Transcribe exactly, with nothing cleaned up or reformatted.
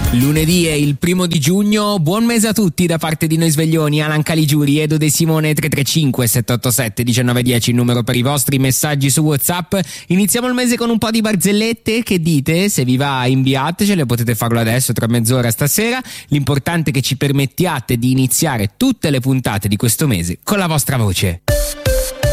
Lunedì è il primo di giugno, buon mese a tutti da parte di noi sveglioni, Alan Caligiuri, Edo De Simone. Tre tre cinque sette otto sette uno nove uno zero il numero per i vostri messaggi su WhatsApp. Iniziamo il mese con un po' di barzellette, che dite? Se vi va inviatecele, potete farlo adesso tra mezz'ora stasera. L'importante è che ci permettiate di iniziare tutte le puntate di questo mese con la vostra voce.